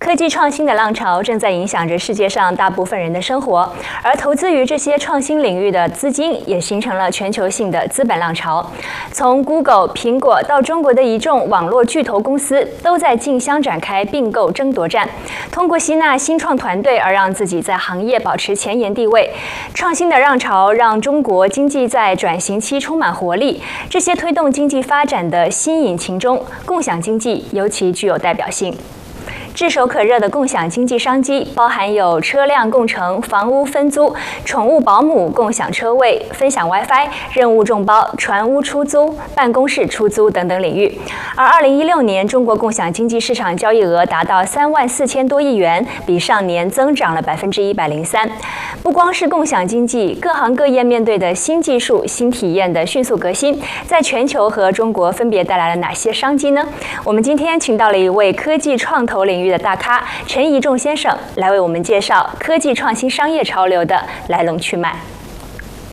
科技创新的浪潮正在影响着世界上大部分人的生活，而投资于这些创新领域的资金也形成了全球性的资本浪潮。从 Google、苹果到中国的一众网络巨头公司，都在竞相展开并购争夺战，通过吸纳新创团队而让自己在行业保持前沿地位。创新的浪潮让中国经济在转型期充满活力。这些推动经济发展的新引擎中，共享经济尤其具有代表性。炙手可热的共享经济商机包含有车辆共乘、房屋分租、宠物保姆、共享车位、分享 WiFi、任务众包、船屋出租、办公室出租等等领域。而2016年，中国共享经济市场交易额达到34000多亿元，比上年增长了103%。不光是共享经济，各行各业面对的新技术、新体验的迅速革新，在全球和中国分别带来了哪些商机呢？我们今天请到了一位科技创投领域的大咖陈宜仲先生，来为我们介绍科技创新商业潮流的来龙去脉。